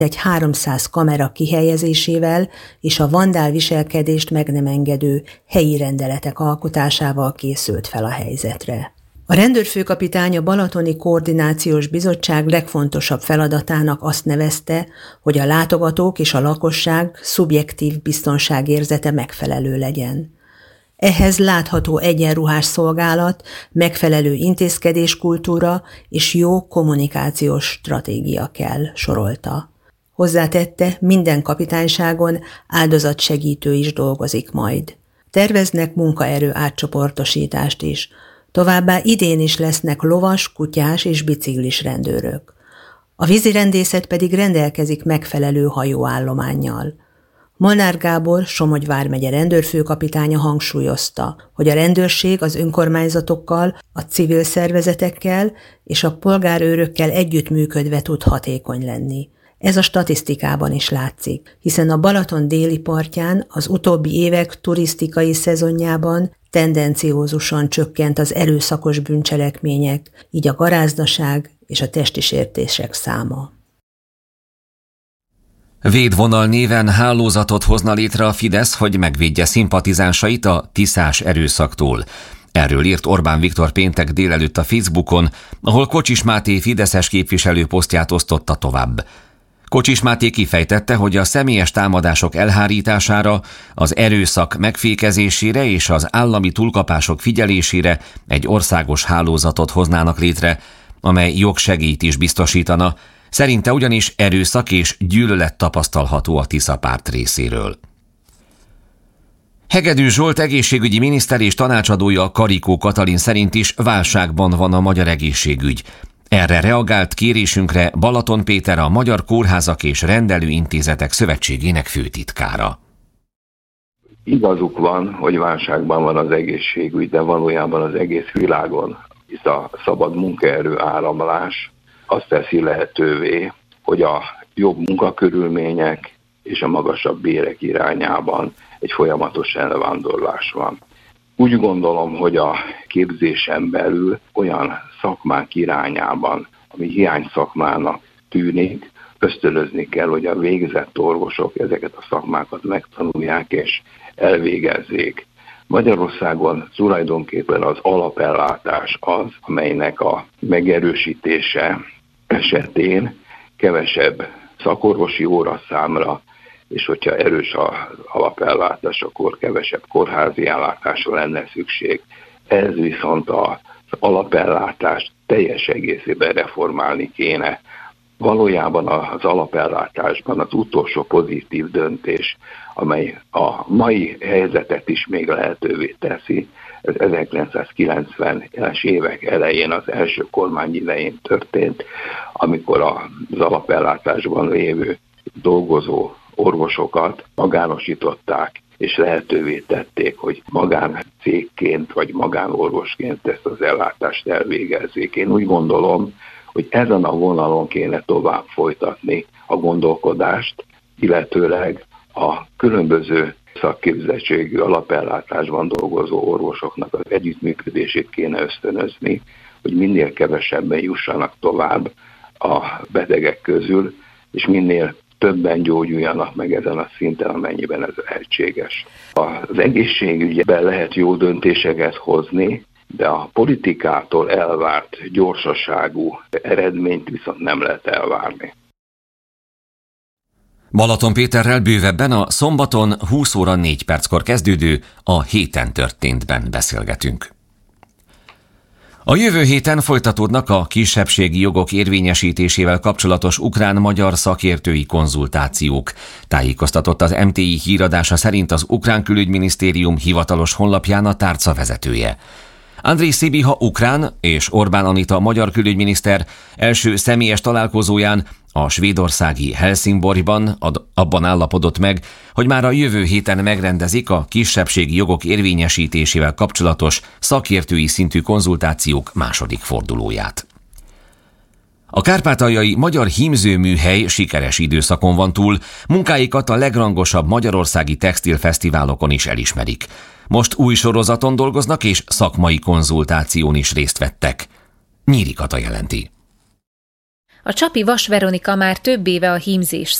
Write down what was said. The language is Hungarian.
egy 300 kamera kihelyezésével és a vandál viselkedést meg nem engedő helyi rendeletek alkotásával készült fel a helyzetre. A rendőrfőkapitány a Balatoni Koordinációs Bizottság legfontosabb feladatának azt nevezte, hogy a látogatók és a lakosság szubjektív biztonságérzete megfelelő legyen. Ehhez látható egyenruhás szolgálat, megfelelő intézkedéskultúra és jó kommunikációs stratégia kell, sorolta. Hozzátette, minden kapitányságon áldozatsegítő is dolgozik majd. Terveznek munkaerő átcsoportosítást is. Továbbá idén is lesznek lovas, kutyás és biciklis rendőrök. A vízirendészet pedig rendelkezik megfelelő hajóállománnyal. Molnár Gábor, Somogy vármegye rendőrfőkapitánya hangsúlyozta, hogy a rendőrség az önkormányzatokkal, a civil szervezetekkel és a polgárőrökkel együttműködve tud hatékony lenni. Ez a statisztikában is látszik, hiszen a Balaton déli partján az utóbbi évek turisztikai szezonjában tendenciózusan csökkent az erőszakos bűncselekmények, így a garázdaság és a testi sértések száma. Védvonal néven hálózatot hozna létre a Fidesz, hogy megvédje szimpatizánsait a tiszás erőszaktól. Erről írt Orbán Viktor péntek délelőtt a Facebookon, ahol Kocsis Máté fideszes képviselő posztját osztotta tovább. Kocsis Máté kifejtette, hogy a személyes támadások elhárítására, az erőszak megfékezésére és az állami túlkapások figyelésére egy országos hálózatot hoznának létre, amely jogsegélyt is biztosítana. Szerinte ugyanis erőszak és gyűlölet tapasztalható a Tisza párt részéről. Hegedű Zsolt egészségügyi miniszter és tanácsadója Karikó Katalin szerint is válságban van a magyar egészségügy. Erre reagált kérésünkre Balaton Péter, a Magyar Kórházak és Rendelőintézetek Szövetségének főtitkára. Igazuk van, hogy válságban van az egészségügy, de valójában az egész világon, hisz a szabad munkaerő áramlás azt teszi lehetővé, hogy a jobb munkakörülmények és a magasabb bérek irányában egy folyamatos elvándorlás van. Úgy gondolom, hogy a képzésen belül olyan szakmák irányában, ami hiány szakmának tűnik, ösztönözni kell, hogy a végzett orvosok ezeket a szakmákat megtanulják és elvégezzék. Magyarországon tulajdonképpen az alapellátás az, amelynek a megerősítése esetén kevesebb szakorvosi óraszámra, és hogyha erős az alapellátás, akkor kevesebb kórházi ellátásra lenne szükség. Ez viszont az alapellátást teljes egészében reformálni kéne. Valójában az alapellátásban az utolsó pozitív döntés, amely a mai helyzetet is még lehetővé teszi, ez 1990-es évek elején, az első kormány idején történt, amikor az alapellátásban lévő dolgozó orvosokat magánosították, és lehetővé tették, hogy magáncégként vagy magánorvosként ezt az ellátást elvégezzék. Én úgy gondolom, hogy ezen a vonalon kéne tovább folytatni a gondolkodást, illetőleg a különböző szakképzettségű alapellátásban dolgozó orvosoknak az együttműködését kéne ösztönözni, hogy minél kevesebben jussanak tovább a betegek közül, és minél többen gyógyuljanak meg ezen a szinten, amennyiben ez lehetséges. Az egészségügyben lehet jó döntéseket hozni, de a politikától elvárt gyorsaságú eredményt viszont nem lehet elvárni. Balaton Péterrel bővebben a szombaton 20 óra 4 perckor kezdődő A héten történtben beszélgetünk. A jövő héten folytatódnak a kisebbségi jogok érvényesítésével kapcsolatos ukrán-magyar szakértői konzultációk. Tájékoztatott az MTI híradása szerint az ukrán külügyminisztérium hivatalos honlapján a tárca vezetője. Andrej Szibiha ukrán és Orbán Anita magyar külügyminiszter első személyes találkozóján a svédországi Helsingborgban abban állapodott meg, hogy már a jövő héten megrendezik a kisebbségi jogok érvényesítésével kapcsolatos szakértői szintű konzultációk második fordulóját. A kárpátaljai Magyar Hímzőműhely sikeres időszakon van túl, munkáikat a legrangosabb magyarországi textilfesztiválokon is elismerik. Most új sorozaton dolgoznak és szakmai konzultáción is részt vettek. Nyíri Kata jelenti. A Csapi Vas Veronika már több éve a hímzés